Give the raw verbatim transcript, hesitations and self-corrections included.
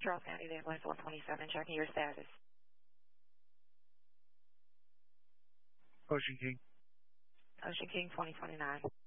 Charles County, ambulance one twenty-seven, checking your status. Ocean King. Ocean King twenty twenty-nine.